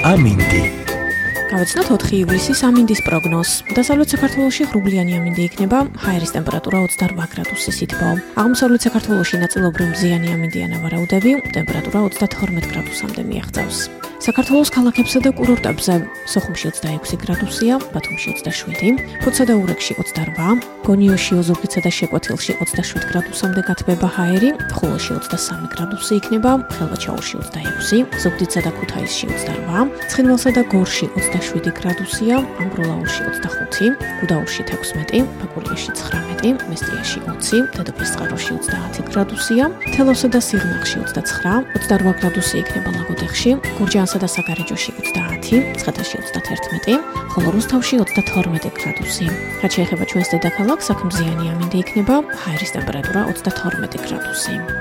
ამინდი. გავეცნოთ 4 ივლისის ამინდის პროგნოზს. დასავლეთ საქართველოში ღრუბლიანი ამინდი იქნება, ჰაერის ტემპერატურა 28 გრადუსი სითბო. აღმოსავლეთ საქართველოში ნაწილობრივ მზიანი ამინდია ნავარაუდები, ტემპერატურა 32 გრადუსამდე მიაღწევს. საქართველოს ქალაქებსა და კურორტებზე სოხუმში 26 გრადუსია, ბათუმში 27, ფოთსა და ურეკში 28, გონიოში, ოზურგეთსა და შეკვეთილში 27 გრადუსამდე გათბება ჰაერი, ხულოში 23 გრადუსი იქნება, ხელვაჩაურში 26, ზუგდიდსა და ქუთაისში 28, ცხინვალსა და გორში 27 გრადუსია, ამბროლაურში 25, გუდაურში 16, ბაკურიაში 19, მესტიაში 20, დედოფლისწყაროში 30 გრადუსია, თელავსა და სიღნაღში 29, 28 გრადუსი იქნება ლაგოდეხში, გურჯაანსა და საგარეჯოში 30, ცხეთაში 31, ხოლო რუსთავში 32 გრადუსი. რაც შეეხება ჩვენს დედაქალაქს, აქ მზიანი ამინდი იქნება, ჰაერის ტემპერატურა 32 გრადუსი.